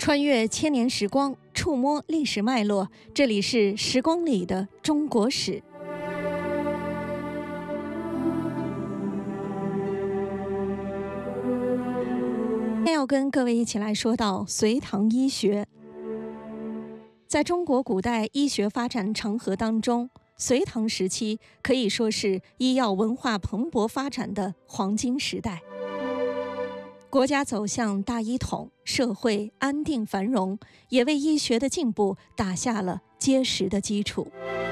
穿越千年时光，触摸历史脉络，这里是时光里的中国史。今天要跟各位一起来说到隋唐医学。在中国古代医学发展长河当中，隋唐时期可以说是医药文化蓬勃发展的黄金时代。国家走向大一统，社会安定繁荣，也为医学的进步打下了结实的基础。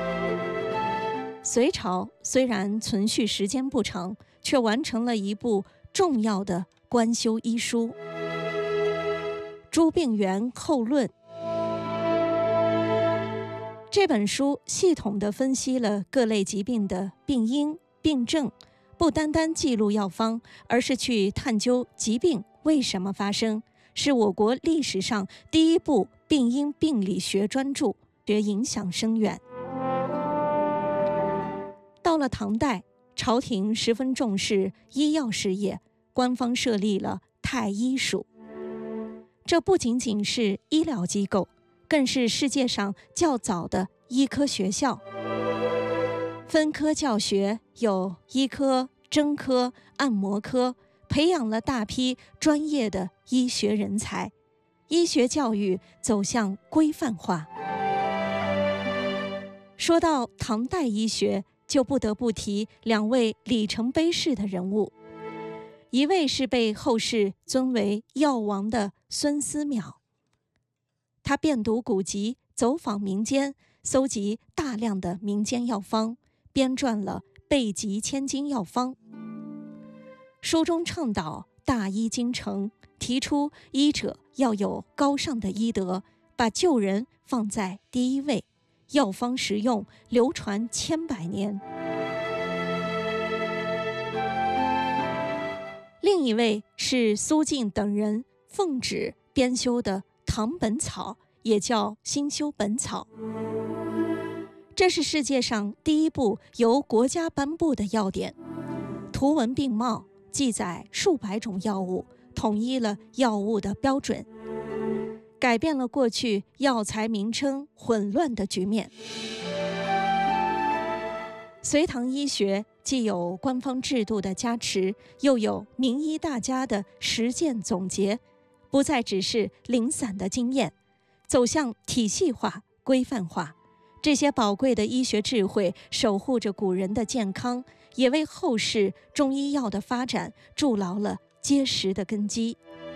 隋朝虽然存续时间不长，却完成了一部重要的官修医书《诸病源后论》。这本书系统地分析了各类疾病的病因、病症，不单单记录药方，而是去探究疾病为什么发生，是我国历史上第一部病因病理学专著，学影响深远。到了唐代，朝廷十分重视医药事业，官方设立了太医署。这不仅仅是医疗机构，更是世界上较早的医科学校。分科教学有医科、针科、按摩科，培养了大批专业的医学人才，医学教育走向规范化。说到唐代医学，就不得不提两位里程碑式的人物，一位是被后世尊为药王的孙思邈，他遍读古籍，走访民间，搜集大量的民间药方，编撰了《备急千金药方》。书中倡导大医精诚，提出医者要有高尚的医德，把救人放在第一位，药方实用，流传千百年。另一位是苏晋等人奉旨编修的《唐本草》，也叫《新修本草》。这是世界上第一部由国家颁布的药典，图文并茂，记载数百种药物，统一了药物的标准，改变了过去药材名称混乱的局面。隋唐医学既有官方制度的加持，又有名医大家的实践总结，不再只是零散的经验，走向体系化、规范化。这些宝贵的医学智慧守护着古人的健康，也为后世中医药的发展筑牢了结实的根基。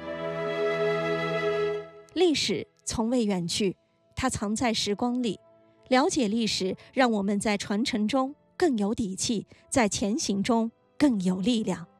历史从未远去，它藏在时光里。了解历史，让我们在传承中更有底气，在前行中更有力量。